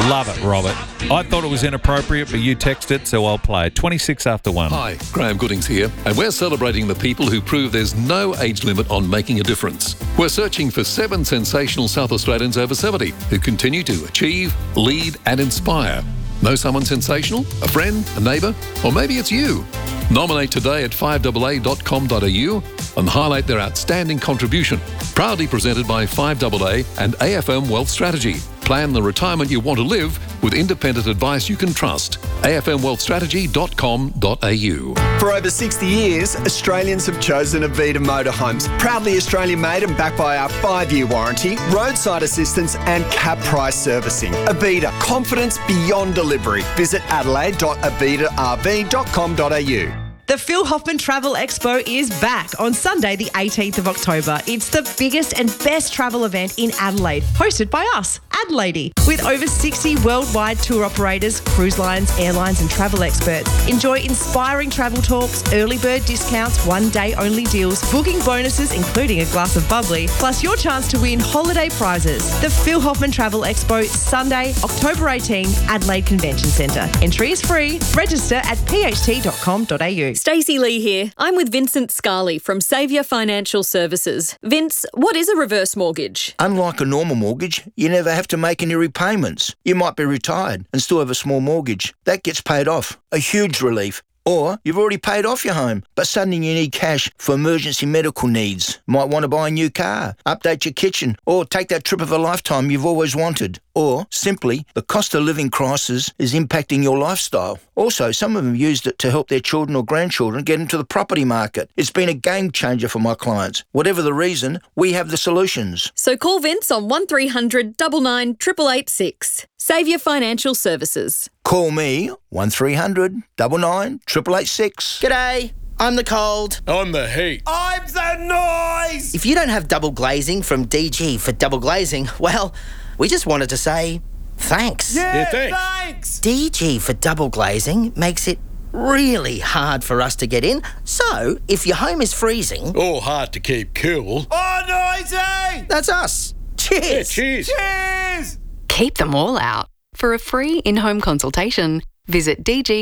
Love it, Robert. I thought it was inappropriate, but you texted, so I'll play. 26 after 1. Hi, Graham Goodings here, and we're celebrating the people who prove there's no age limit on making a difference. We're searching for 7 sensational South Australians over 70 who continue to achieve, lead and inspire. Know someone sensational? A friend? A neighbour? Or maybe it's you? Nominate today at 5AA.com.au and highlight their outstanding contribution. Proudly presented by 5AA and AFM Wealth Strategy. Plan the retirement you want to live with independent advice you can trust. afmwealthstrategy.com.au. For over 60 years, Australians have chosen Avita Motorhomes. Proudly Australian made and backed by our 5-year warranty, roadside assistance and cap price servicing. Avita, confidence beyond delivery. Visit adelaide.avitarv.com.au. The Phil Hoffman Travel Expo is back on Sunday, the 18th of October. It's the biggest and best travel event in Adelaide, hosted by us, Adelaide. With over 60 worldwide tour operators, cruise lines, airlines and travel experts. Enjoy inspiring travel talks, early bird discounts, one-day only deals, booking bonuses including a glass of bubbly, plus your chance to win holiday prizes. The Phil Hoffman Travel Expo, Sunday, October 18, Adelaide Convention Centre. Entry is free. Register at pht.com.au. Stacey Lee here. I'm with Vincent Scarley from Saviour Financial Services. Vince, what is a reverse mortgage? Unlike a normal mortgage, you never have to make any repayments. You might be retired and still have a small mortgage. That gets paid off. A huge relief. Or you've already paid off your home, but suddenly you need cash for emergency medical needs. Might want to buy a new car, update your kitchen, or take that trip of a lifetime you've always wanted. Or simply, the cost of living crisis is impacting your lifestyle. Also, some of them used it to help their children or grandchildren get into the property market. It's been a game changer for my clients. Whatever the reason, we have the solutions. So call Vince on 1300 99 886. Saviour Financial Services. Call me 1300 99 886. G'day, I'm the cold. I'm the heat. I'm the noise. If you don't have double glazing from DG for double glazing, well, we just wanted to say thanks. Yeah, thanks. DG for double glazing makes it really hard for us to get in. So, if your home is freezing... or hard to keep cool... oh, noisy! That's us. Cheers. Yeah, cheers. Cheers. Keep them all out. For a free in-home consultation, visit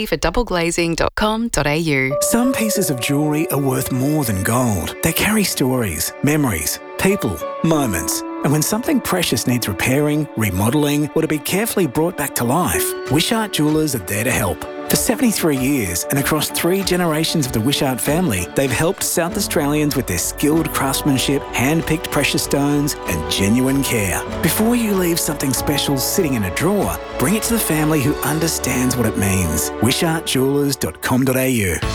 dgfordoubleglazing.com.au. Some pieces of jewellery are worth more than gold. They carry stories, memories, people, moments. And when something precious needs repairing, remodelling, or to be carefully brought back to life, Wishart Jewellers are there to help. For 73 years and across 3 generations of the Wishart family, they've helped South Australians with their skilled craftsmanship, hand-picked precious stones and genuine care. Before you leave something special sitting in a drawer, bring it to the family who understands what it means. WishartJewellers.com.au.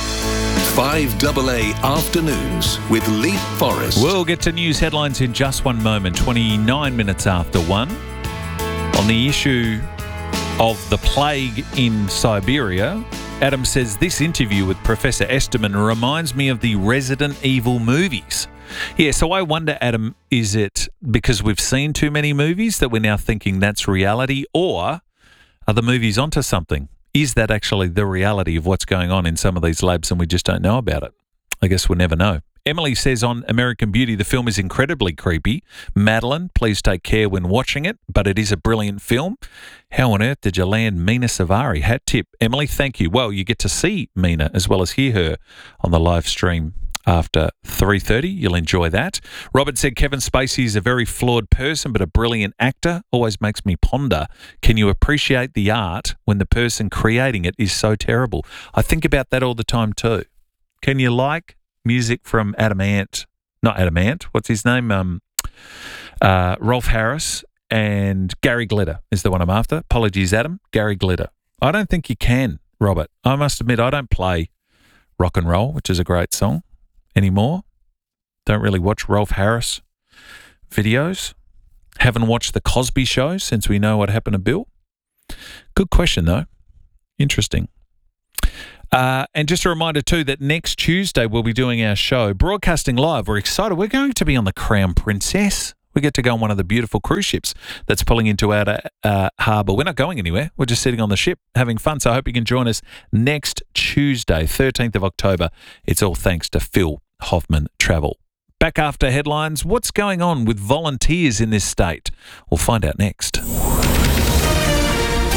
5AA Afternoons with Lee Forrest. We'll get to news headlines in just one moment, 29 minutes after 1. On the issue of the plague in Siberia, Adam says this interview with Professor Esterman reminds me of the Resident Evil movies. Yeah, so I wonder, Adam, is it because we've seen too many movies that we're now thinking that's reality, or are the movies onto something? Is that actually the reality of what's going on in some of these labs and we just don't know about it? I guess we'll never know. Emily says on American Beauty, the film is incredibly creepy. Madeline, please take care when watching it, but it is a brilliant film. How on earth did you land Mina Savari? Hat tip. Emily, thank you. Well, you get to see Mina as well as hear her on the live stream after 3:30. You'll enjoy that. Robert said Kevin Spacey is a very flawed person but a brilliant actor. Always makes me ponder. Can you appreciate the art when the person creating it is so terrible? I think about that all the time too. Can you like music from Adam Ant? Not Adam Ant. What's his name? Rolf Harris and Gary Glitter is the one I'm after. Apologies, Adam. Gary Glitter. I don't think you can, Robert. I must admit I don't play rock and roll, which is a great song, anymore. Don't really watch Rolf Harris videos. Haven't watched The Cosby Show since we know what happened to Bill. Good question, though. Interesting. And just a reminder, too, that next Tuesday we'll be doing our show, broadcasting live. We're excited. We're going to be on the Crown Princess. We get to go on one of the beautiful cruise ships that's pulling into Outer Harbour. We're not going anywhere. We're just sitting on the ship having fun. So I hope you can join us next Tuesday, 13th of October. It's all thanks to Phil Hoffman Travel. Back after headlines, what's going on with volunteers in this state? We'll find out next.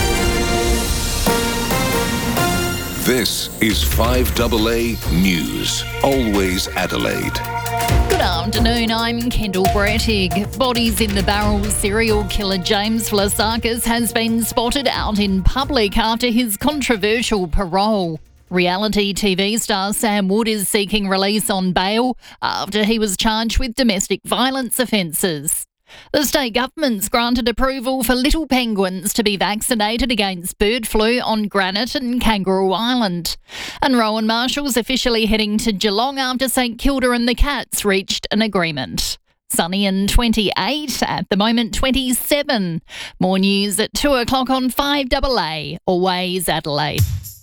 This is 5AA News. Always Adelaide. Good afternoon, I'm Kendall Brettig. Bodies in the barrel serial killer James Vlasakis has been spotted out in public after his controversial parole. Reality TV star Sam Wood is seeking release on bail after he was charged with domestic violence offences. The state government's granted approval for little penguins to be vaccinated against bird flu on Granite and Kangaroo Island. And Rowan Marshall's officially heading to Geelong after St Kilda and the Cats reached an agreement. Sunny and 28, at the moment 27. More news at 2 o'clock on 5AA, Always Adelaide.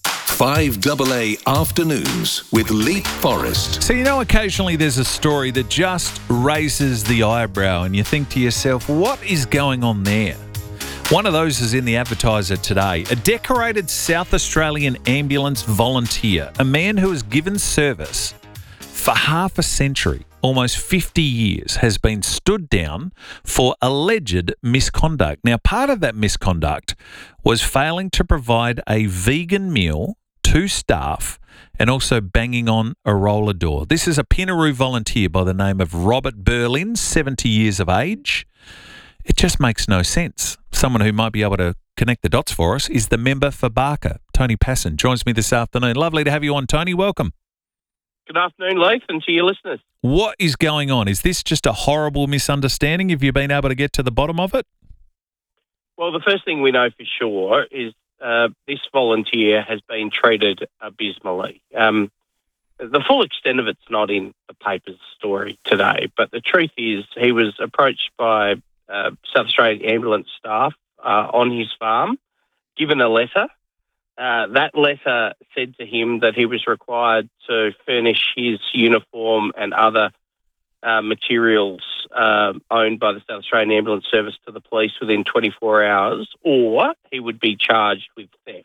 5AA Afternoons with Leap Forest. So, you know, occasionally there's a story that just raises the eyebrow and you think to yourself, what is going on there? One of those is in the Advertiser today. A decorated South Australian ambulance volunteer, a man who has given service for half a century, almost 50 years, has been stood down for alleged misconduct. Now, part of that misconduct was failing to provide a vegan meal to staff and also banging on a roller door. This is a Pinaroo volunteer by the name of Robert Berlin, 70 years of age. It just makes no sense. Someone who might be able to connect the dots for us is the member for Barker, Tony Passon, joins me this afternoon. Lovely to have you on, Tony. Welcome. Good afternoon, Leith, and to your listeners. What is going on? Is this just a horrible misunderstanding? Have you been able to get to the bottom of it? Well, the first thing we know for sure is this volunteer has been treated abysmally. The full extent of it's not in the paper's story today, but the truth is he was approached by South Australian ambulance staff on his farm, given a letter. That letter said to him that he was required to furnish his uniform and other materials owned by the South Australian Ambulance Service to the police within 24 hours, or he would be charged with theft.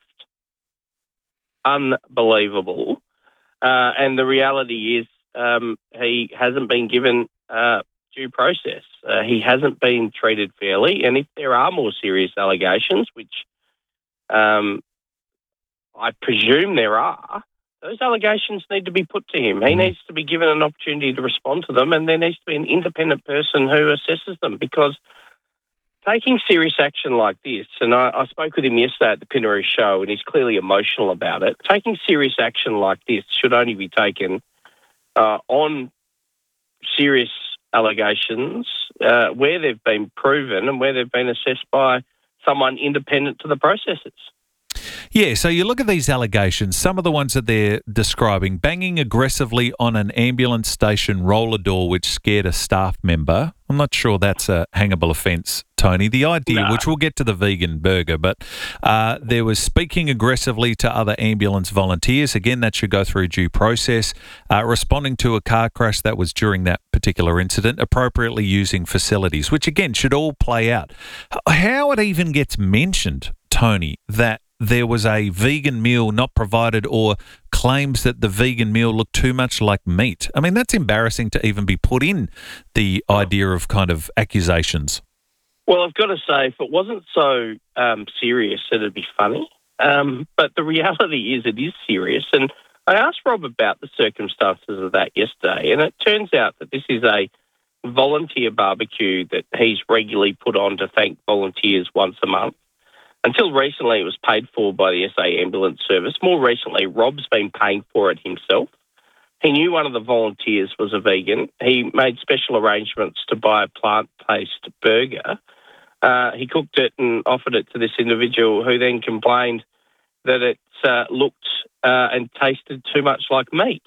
Unbelievable. And the reality is he hasn't been given due process. He hasn't been treated fairly, and if there are more serious allegations, which I presume there are, those allegations need to be put to him. He needs to be given an opportunity to respond to them, and there needs to be an independent person who assesses them, because taking serious action like this, and I spoke with him yesterday at the Pinaroo show, and he's clearly emotional about it. Taking serious action like this should only be taken on serious allegations where they've been proven and where they've been assessed by someone independent to the processes. Yeah, so you look at these allegations, some of the ones that they're describing, banging aggressively on an ambulance station roller door which scared a staff member. I'm not sure that's a hangable offence, Tony. The idea, which we'll get to the vegan burger, but there was speaking aggressively to other ambulance volunteers. Again, that should go through due process. Responding to a car crash that was during that particular incident, appropriately using facilities, which again should all play out. How it even gets mentioned, Tony, that there was a vegan meal not provided, or claims that the vegan meal looked too much like meat. I mean, that's embarrassing to even be put in the idea of kind of accusations. Well, I've got to say, if it wasn't so serious, it'd be funny. But the reality is it is serious. And I asked Rob about the circumstances of that yesterday, and it turns out that this is a volunteer barbecue that he's regularly put on to thank volunteers once a month. Until recently, it was paid for by the SA Ambulance Service. More recently, Rob's been paying for it himself. He knew one of the volunteers was a vegan. He made special arrangements to buy a plant-based burger. He cooked it and offered it to this individual, who then complained that it looked and tasted too much like meat.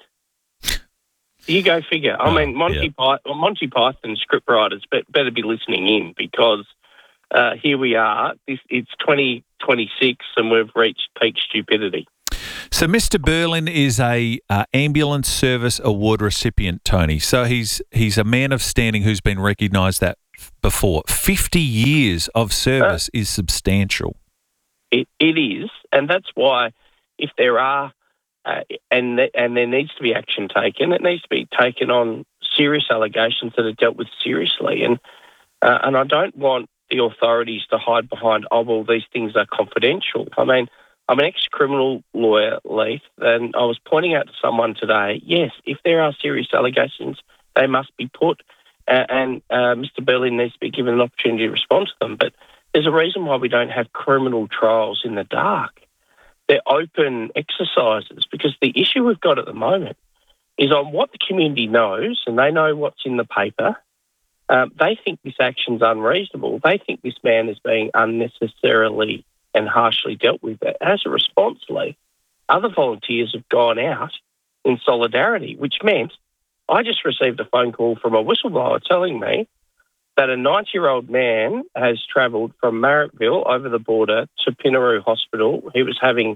You go figure. I mean, Monty Python scriptwriters better be listening in, because here we are. It's 2026 and we've reached peak stupidity. So Mr. Berlin is a ambulance service award recipient, Tony. So he's a man of standing who's been recognised that before. 50 years of service is substantial. It is, and that's why if there are and there needs to be action taken, it needs to be taken on serious allegations that are dealt with seriously. And I don't want the authorities to hide behind, oh, well, these things are confidential. I mean, I'm an ex-criminal lawyer, Leith, and I was pointing out to someone today, yes, if there are serious allegations, they must be put, and Mr. Berlin needs to be given an opportunity to respond to them. But there's a reason why we don't have criminal trials in the dark. They're open exercises, because the issue we've got at the moment is on what the community knows, and they know what's in the paper. They think this action's unreasonable. They think this man is being unnecessarily and harshly dealt with. As a response, Lee, other volunteers have gone out in solidarity, which meant I just received a phone call from a whistleblower telling me that a 90-year-old man has travelled from Marrickville over the border to Pinaroo Hospital. He was having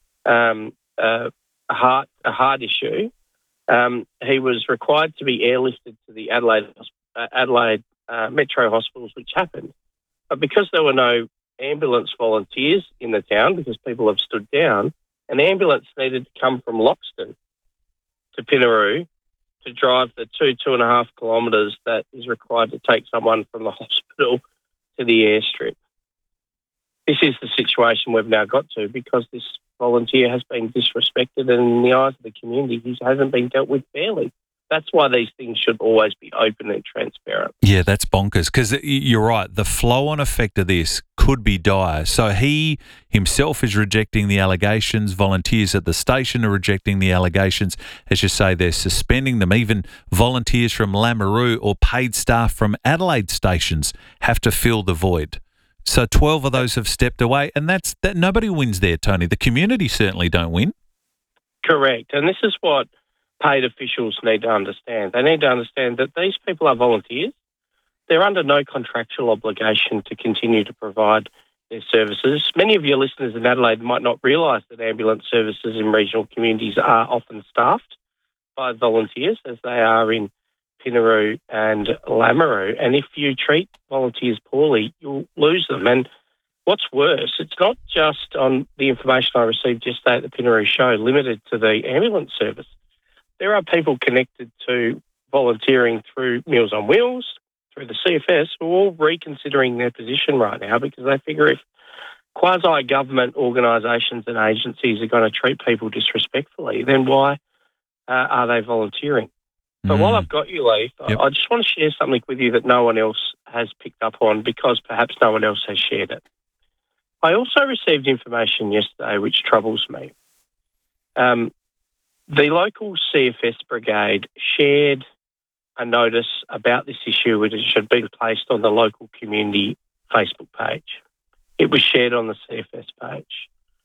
a heart issue. He was required to be airlifted to the Adelaide Metro hospitals, which happened. But because there were no ambulance volunteers in the town, because people have stood down, an ambulance needed to come from Loxton to Pinaroo to drive the 2.5 kilometres that is required to take someone from the hospital to the airstrip. This is the situation we've now got to, because this volunteer has been disrespected, and in the eyes of the community, he hasn't been dealt with fairly. That's why these things should always be open and transparent. Yeah, that's bonkers, because you're right. The flow-on effect of this could be dire. So he himself is rejecting the allegations. Volunteers at the station are rejecting the allegations. As you say, they're suspending them. Even volunteers from Lameroo or paid staff from Adelaide stations have to fill the void. So 12 of those have stepped away, and that nobody wins there, Tony. The community certainly don't win. Correct, and this is what paid officials need to understand. They need to understand that these people are volunteers. They're under no contractual obligation to continue to provide their services. Many of your listeners in Adelaide might not realise that ambulance services in regional communities are often staffed by volunteers, as they are in Pinaroo and Lameroo. And if you treat volunteers poorly, you'll lose them. And what's worse, it's not just on the information I received yesterday at the Pinaroo show limited to the ambulance service. There are people connected to volunteering through Meals on Wheels, through the CFS, who are all reconsidering their position right now, because they figure if quasi-government organisations and agencies are going to treat people disrespectfully, then why are they volunteering? But while I've got you, Leith, I just want to share something with you that no one else has picked up on, because perhaps no one else has shared it. I also received information yesterday which troubles me. The local CFS brigade shared a notice about this issue, which should be placed on the local community Facebook page. It was shared on the CFS page.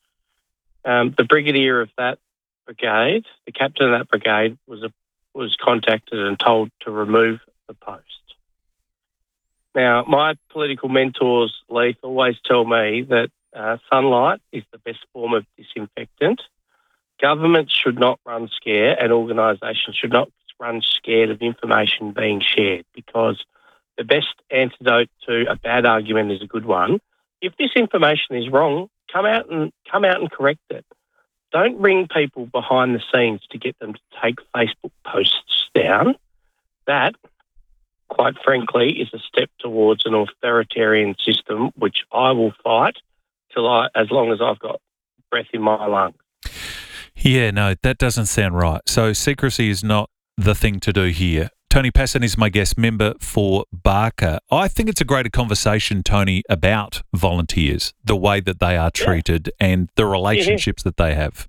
The brigadier of that brigade, the captain of that brigade, was contacted and told to remove the post. Now, my political mentors, Leith, always tell me that sunlight is the best form of disinfectant. Governments should not run scared, and organisations should not run scared of information being shared, because the best antidote to a bad argument is a good one. If this information is wrong, come out and correct it. Don't bring people behind the scenes to get them to take Facebook posts down. That, quite frankly, is a step towards an authoritarian system, which I will fight as long as I've got breath in my lungs. Yeah, no, that doesn't sound right. So secrecy is not the thing to do here. Tony Passon is my guest, member for Barker. I think it's a greater conversation, Tony, about volunteers, the way that they are treated and the relationships that they have.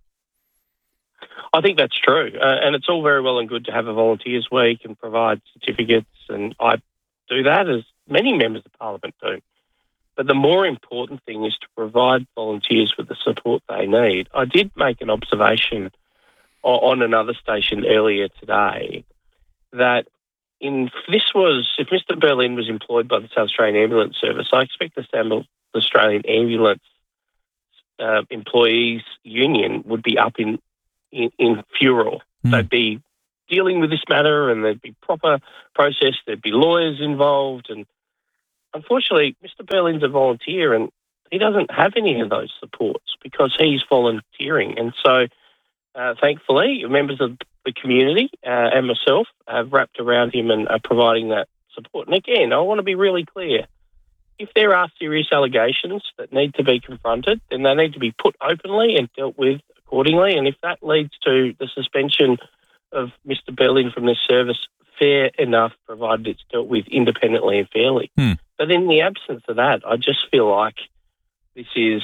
I think that's true. And it's all very well and good to have a volunteers week and provide certificates, and I do that, as many members of Parliament do. But the more important thing is to provide volunteers with the support they need. I did make an observation on another station earlier today that if Mr. Berlin was employed by the South Australian Ambulance Service, I expect the South Australian Ambulance Employees Union would be up in furor. They'd be dealing with this matter, and there'd be proper process, there'd be lawyers involved, and unfortunately, Mr. Berlin's a volunteer, and he doesn't have any of those supports because he's volunteering. And so, thankfully, members of the community and myself have wrapped around him and are providing that support. And again, I want to be really clear. if there are serious allegations that need to be confronted, then they need to be put openly and dealt with accordingly. And if that leads to the suspension of Mr. Berlin from this service, fair enough, provided it's dealt with independently and fairly. But in the absence of that, I just feel like this is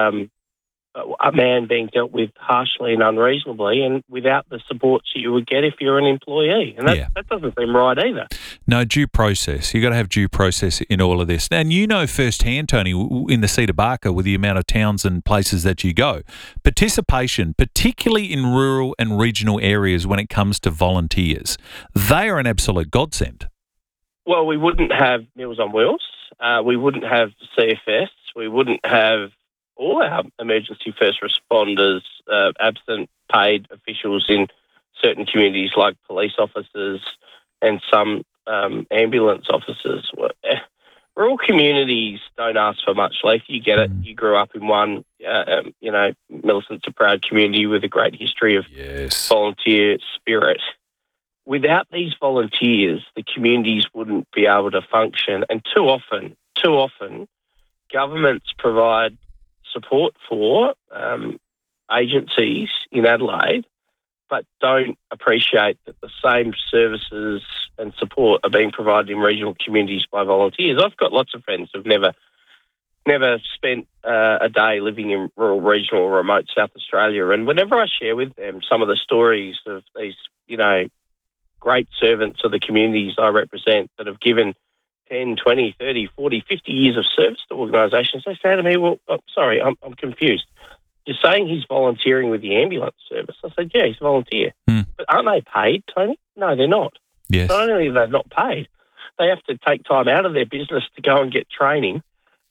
a man being dealt with harshly and unreasonably and without the supports you would get if you're an employee. And that doesn't seem right either. No, due process. You've got to have due process in all of this. And you know firsthand, Tony, in the Cedar Barker, with the amount of towns and places that you go, participation, particularly in rural and regional areas when it comes to volunteers, they are an absolute godsend. Well, we wouldn't have Meals on Wheels. We wouldn't have CFS. We wouldn't have all our emergency first responders, absent paid officials in certain communities like police officers and some ambulance officers. Rural communities don't ask for much, Leith. You get it. You grew up in one, Millicent's a proud community with a great history of volunteer spirit. Without these volunteers, the communities wouldn't be able to function. And too often, governments provide support for agencies in Adelaide, but don't appreciate that the same services and support are being provided in regional communities by volunteers. I've got lots of friends who've never spent a day living in rural, regional, or remote South Australia, and whenever I share with them some of the stories of these, great servants of the communities I represent that have given 10, 20, 30, 40, 50 years of service to organisations, they say to me, well, sorry, I'm confused. You're saying he's volunteering with the ambulance service. I said, yeah, he's a volunteer. But aren't they paid, Tony? No, they're not. Yes. Not only are they not paid, they have to take time out of their business to go and get training.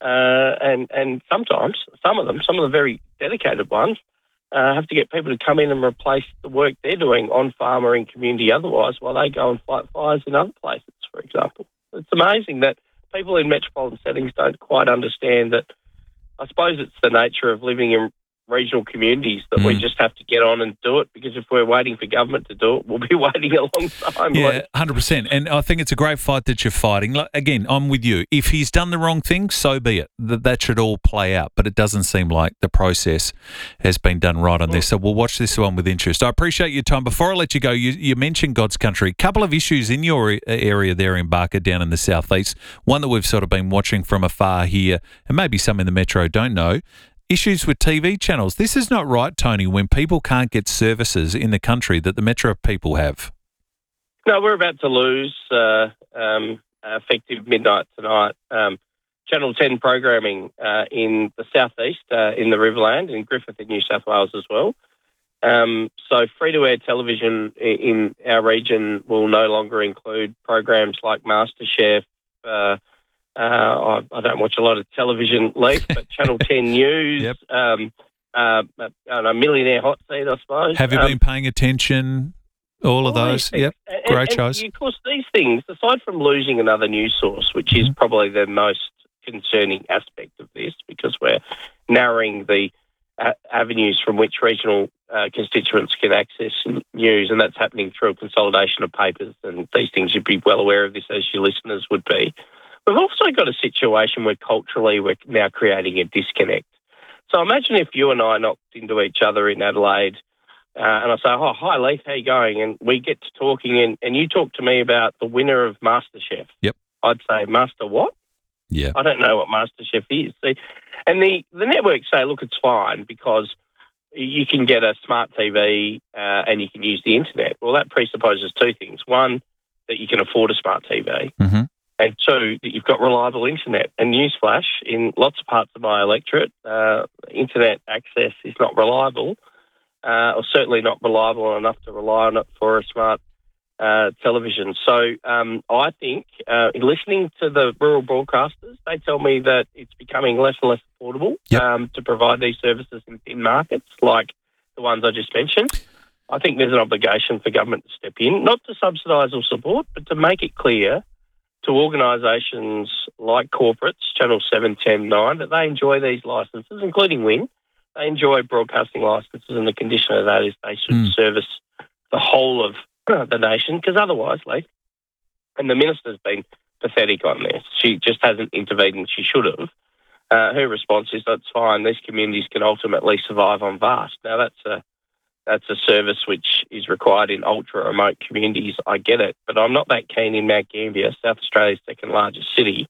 And sometimes, some of the very dedicated ones, have to get people to come in and replace the work they're doing on farm or in community otherwise while they go and fight fires in other places, for example. It's amazing that people in metropolitan settings don't quite understand that. I suppose it's the nature of living in regional communities that we just have to get on and do it, because if we're waiting for government to do it, we'll be waiting a long time. Yeah, 100%. And I think it's a great fight that you're fighting. Again, I'm with you. If he's done the wrong thing, so be it. That should all play out. But it doesn't seem like the process has been done right on this. So we'll watch this one with interest. I appreciate your time. Before I let you go, you mentioned God's Country. A couple of issues in your area there in Barker down in the southeast. One that we've sort of been watching from afar here, and maybe some in the metro don't know. Issues with TV channels. This is not right, Tony, when people can't get services in the country that the metro people have. No, we're about to lose, effective midnight tonight, Channel 10 programming in the southeast, in the Riverland, in Griffith in New South Wales as well. So free-to-air television in our region will no longer include programs like MasterChef. I don't watch a lot of television, Leith, but Channel 10 News, Millionaire Hot Seat, I suppose. Have you been paying attention? All of those? Yep, great shows. Of course, these things, aside from losing another news source, which is probably the most concerning aspect of this, because we're narrowing the avenues from which regional constituents can access news, and that's happening through a consolidation of papers, and these things, you'd be well aware of this, as your listeners would be. We've also got a situation where culturally we're now creating a disconnect. So imagine if you and I knocked into each other in Adelaide and I say, oh, hi, Leith, how you going? And we get to talking and you talk to me about the winner of MasterChef. Yep. I'd say, Master what? Yeah. I don't know what MasterChef is. See, and the networks say, look, it's fine because you can get a smart TV and you can use the internet. Well, that presupposes two things. One, that you can afford a smart TV. Mm-hmm. And two, that you've got reliable internet. And newsflash, in lots of parts of my electorate, internet access is not reliable, or certainly not reliable enough to rely on it for a smart television. So I think, in listening to the rural broadcasters, they tell me that it's becoming less and less affordable to provide these services in thin markets like the ones I just mentioned. I think there's an obligation for government to step in, not to subsidise or support, but to make it clear to organisations like corporates, Channel 7, 10, 9, that they enjoy these licences, including WIN. They enjoy broadcasting licences, and the condition of that is they should service the whole of the nation, because otherwise, and the minister's been pathetic on this. She just hasn't intervened, and she should have. Her response is, that's fine, these communities can ultimately survive on VAST. Now, that's a service which is required in ultra-remote communities. I get it, but I'm not that keen in Mount Gambier, South Australia's second largest city,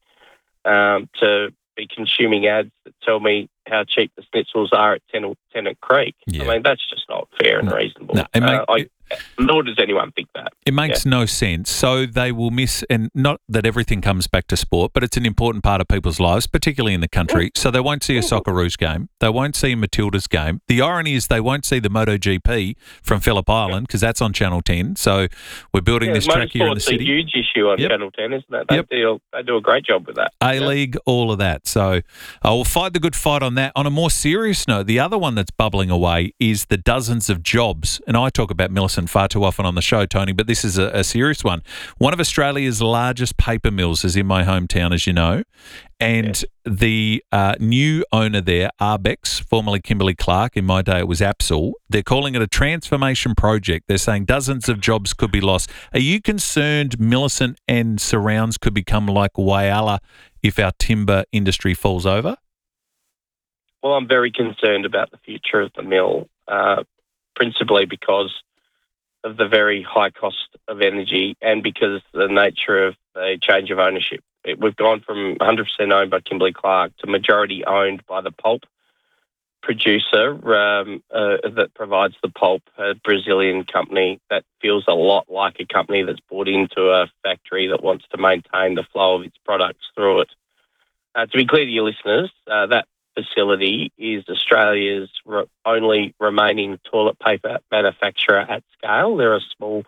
to be consuming ads that tell me how cheap the schnitzels are at Tennant Creek. Yeah. I mean, that's just not fair and reasonable. No, nor does anyone think that. It makes no sense. So they will miss, and not that everything comes back to sport, but it's an important part of people's lives, particularly in the country. So they won't see a Socceroos game. They won't see a Matildas game. The irony is they won't see the MotoGP from Phillip Island because that's on Channel 10. So we're building this track here in the city. Motorsport's a huge issue on Channel 10, isn't it? They do a great job with that. A-League, all of that. So we'll fight the good fight on that. On a more serious note, the other one that's bubbling away is the dozens of jobs. And I talk about Millicent far too often on the show, Tony, but this is a serious one. One of Australia's largest paper mills is in my hometown, as you know, and the new owner there, Arbex, formerly Kimberly-Clark, in my day it was Absol, they're calling it a transformation project. They're saying dozens of jobs could be lost. Are you concerned Millicent and surrounds could become like Whyalla if our timber industry falls over? Well, I'm very concerned about the future of the mill, principally because of the very high cost of energy and because of the nature of the change of ownership. We've gone from 100% owned by Kimberly-Clark to majority owned by the pulp producer that provides the pulp, a Brazilian company that feels a lot like a company that's bought into a factory that wants to maintain the flow of its products through it. To be clear to your listeners, that facility is Australia's only remaining toilet paper manufacturer at scale. There are small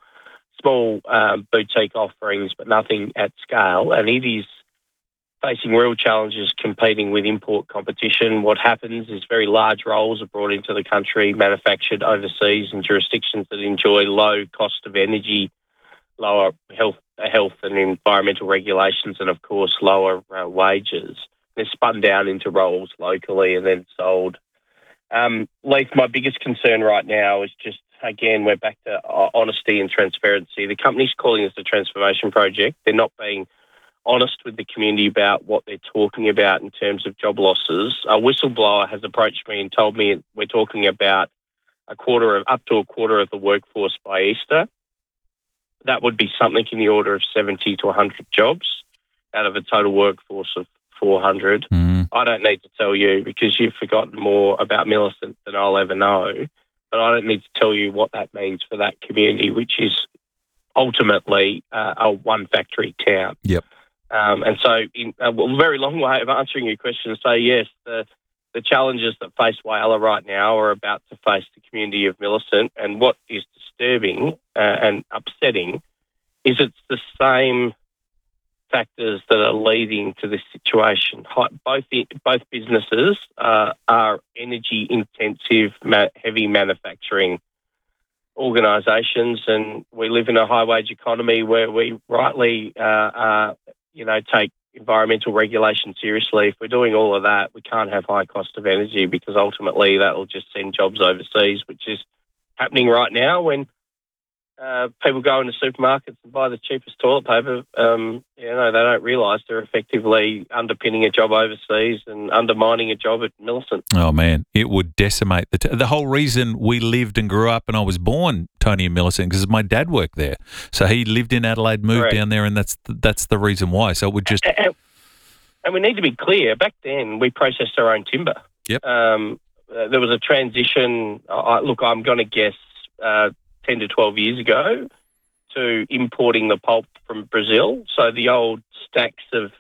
boutique offerings, but nothing at scale, and it is facing real challenges competing with import competition. What happens is very large rolls are brought into the country, manufactured overseas in jurisdictions that enjoy low cost of energy, lower health and environmental regulations, and of course lower wages. They're spun down into rolls locally and then sold. Leith, my biggest concern right now is just, again, we're back to honesty and transparency. The company's calling this a transformation project. They're not being honest with the community about what they're talking about in terms of job losses. A whistleblower has approached me and told me we're talking about up to a quarter of the workforce by Easter. That would be something in the order of 70 to 100 jobs out of a total workforce of 400. I don't need to tell you because you've forgotten more about Millicent than I'll ever know, but I don't need to tell you what that means for that community, which is ultimately a one-factory town. Yep. And so in a very long way of answering your question, say yes, the challenges that face Whyalla right now are about to face the community of Millicent, and what is disturbing and upsetting is it's the same factors that are leading to this situation. Both businesses are energy-intensive, heavy manufacturing organisations, and we live in a high-wage economy where we rightly, take environmental regulation seriously. If we're doing all of that, we can't have high cost of energy because ultimately that will just send jobs overseas, which is happening right now when people go into supermarkets and buy the cheapest toilet paper. They don't realise they're effectively underpinning a job overseas and undermining a job at Millicent. Oh, man, it would decimate the whole reason we lived and grew up and I was born, Tony and Millicent, because my dad worked there. So he lived in Adelaide, moved down there, and that's the reason why. So it would just... And we need to be clear, back then we processed our own timber. Yep. There was a transition, I'm going to guess 10 to 12 years ago, to importing the pulp from Brazil. So the old stacks of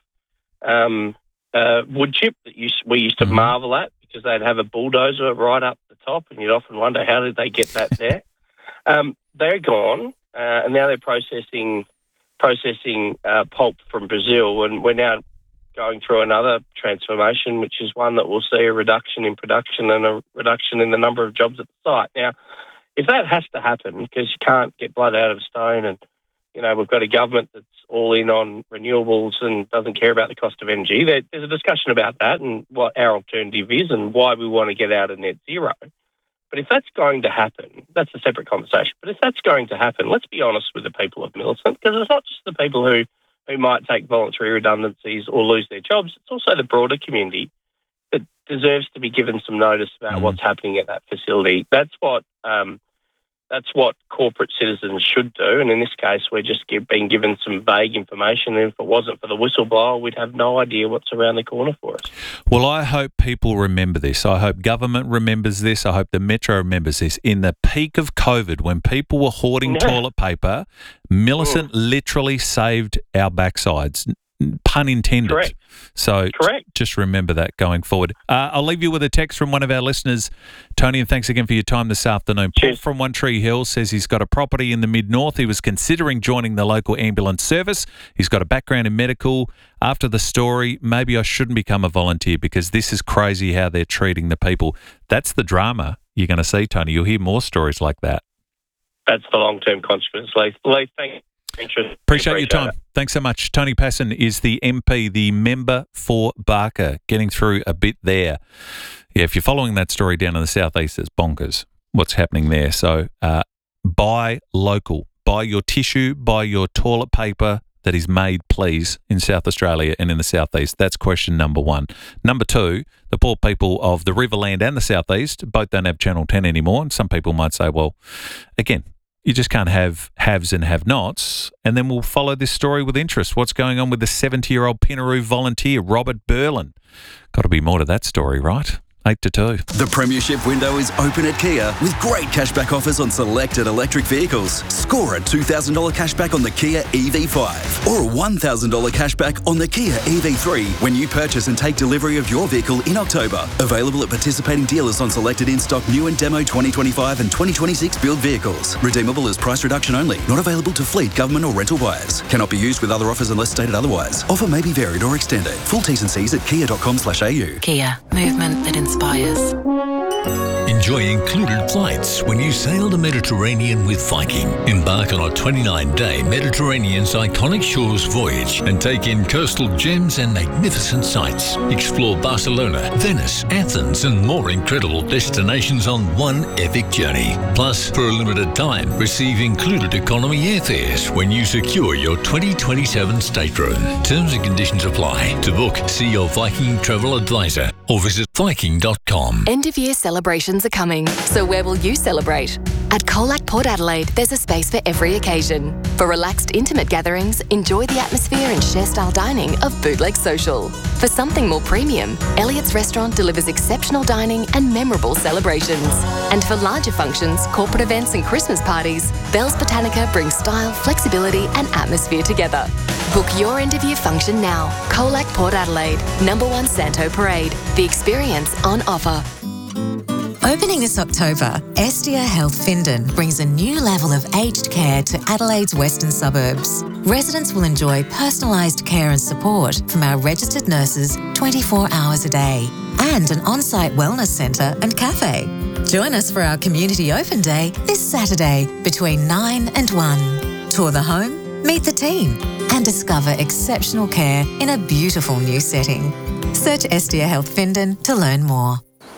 wood chip that we used to marvel at because they'd have a bulldozer right up the top, and you'd often wonder how did they get that there. They're gone, and now they're processing pulp from Brazil, and we're now going through another transformation, which is one that will see a reduction in production and a reduction in the number of jobs at the site. Now, if that has to happen, because you can't get blood out of stone, and we've got a government that's all in on renewables and doesn't care about the cost of energy, there's a discussion about that and what our alternative is and why we want to get out of net zero. But if that's going to happen, that's a separate conversation. But if that's going to happen, let's be honest with the people of Millicent, because it's not just the people who who might take voluntary redundancies or lose their jobs. It's also the broader community that deserves to be given some notice about what's happening at that facility. That's what corporate citizens should do, and in this case we're just being given some vague information, and if it wasn't for the whistleblower, we'd have no idea what's around the corner for us. Well, I hope people remember this. I hope government remembers this. I hope the Metro remembers this. In the peak of COVID, when people were hoarding toilet paper, Millicent literally saved our backsides. Pun intended. Correct. So just remember that going forward. I'll leave you with a text from one of our listeners, Tony, and thanks again for your time this afternoon. Paul from One Tree Hill says he's got a property in the mid-north. He was considering joining the local ambulance service. He's got a background in medical. After the story, maybe I shouldn't become a volunteer because this is crazy how they're treating the people. That's the drama you're going to see, Tony. You'll hear more stories like that. That's the long-term consequence, Leith. Leith, thank you. Appreciate your time. Thanks so much. Tony Passon is the MP, the member for Barker, getting through a bit there. Yeah, if you're following that story down in the southeast, it's bonkers what's happening there. So buy local. Buy your tissue, buy your toilet paper that is made, please, in South Australia and in the southeast. That's question number one. Number two, the poor people of the Riverland and the southeast both don't have Channel 10 anymore. And some people might say, well, again, you just can't have haves and have-nots. And then we'll follow this story with interest. What's going on with the 70-year-old Pinaroo volunteer, Robert Berlin? Got to be more to that story, right? 8 to 2. The Premiership window is open at Kia with great cashback offers on selected electric vehicles. Score a $2,000 cashback on the Kia EV5 or a $1,000 cashback on the Kia EV3 when you purchase and take delivery of your vehicle in October. Available at participating dealers on selected in-stock new and demo 2025 and 2026 build vehicles. Redeemable as price reduction only. Not available to fleet, government or rental buyers. Cannot be used with other offers unless stated otherwise. Offer may be varied or extended. Full T's and C's at kia.com/au. Kia. Movement that inspires. Enjoy included flights when you sail the Mediterranean with Viking. Embark on a 29-day Mediterranean's iconic shores voyage and take in coastal gems and magnificent sights. Explore Barcelona, Venice, Athens and more incredible destinations on one epic journey. Plus, for a limited time, receive included economy airfares when you secure your 2027 stateroom. Terms and conditions apply. To book, see your Viking travel advisor or visit Viking.com. End of year celebrations are coming, so where will you celebrate? At Colac Port Adelaide, there's a space for every occasion. For relaxed, intimate gatherings, enjoy the atmosphere and share-style dining of Bootleg Social. For something more premium, Elliott's Restaurant delivers exceptional dining and memorable celebrations. And for larger functions, corporate events and Christmas parties, Bell's Botanica brings style, flexibility and atmosphere together. Book your end-of-year function now. Colac Port Adelaide, number 1 Santo Parade. The experience on offer. Opening this October, Estia Health Findon brings a new level of aged care to Adelaide's western suburbs. Residents will enjoy personalised care and support from our registered nurses 24 hours a day and an on-site wellness centre and cafe. Join us for our Community Open Day this Saturday between 9 and 1. Tour the home, meet the team and discover exceptional care in a beautiful new setting. Search Estia Health Findon to learn more.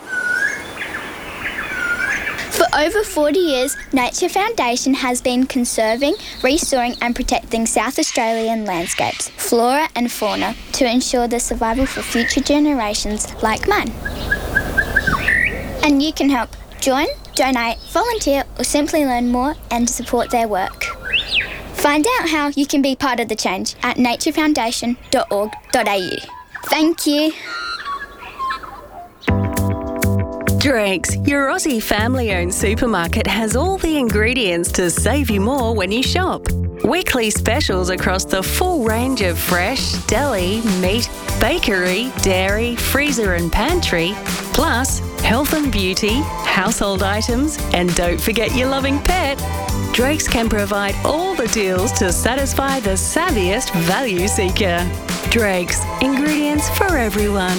For over 40 years, Nature Foundation has been conserving, restoring and protecting South Australian landscapes, flora and fauna to ensure their survival for future generations like mine. And you can help. Join, donate, volunteer or simply learn more and support their work. Find out how you can be part of the change at naturefoundation.org.au. Thank you. Drake's, your Aussie family-owned supermarket, has all the ingredients to save you more when you shop. Weekly specials across the full range of fresh, deli, meat, bakery, dairy, freezer and pantry, plus health and beauty, household items, and don't forget your loving pet. Drake's can provide all the deals to satisfy the savviest value seeker. Drake's, ingredients for everyone.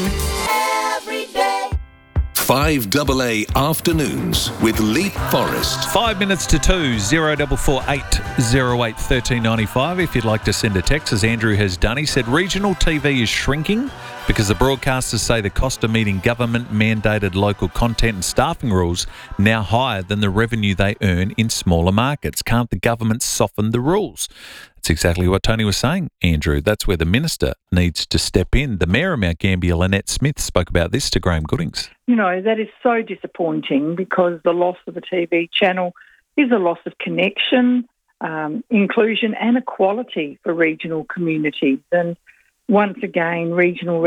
5AA Afternoons with Leap Forrest. 5 minutes to 2, 0448 08 1395. If you'd like to send a text, as Andrew has done, he said regional TV is shrinking because the broadcasters say the cost of meeting government-mandated local content and staffing rules now higher than the revenue they earn in smaller markets. Can't the government soften the rules? That's exactly what Tony was saying, Andrew. That's where the minister needs to step in. The Mayor of Mount Gambier, Lynette Smith, spoke about this to Graham Goodings. That is so disappointing because the loss of a TV channel is a loss of connection, inclusion and equality for regional communities. And once again, regional